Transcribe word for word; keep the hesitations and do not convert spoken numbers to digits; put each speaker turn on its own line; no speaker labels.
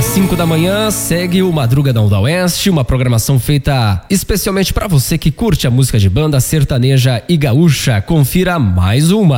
cinco da manhã, segue o Madrugadão da Oeste, uma programação feita especialmente para você que curte a música de banda sertaneja e gaúcha. Confira mais uma.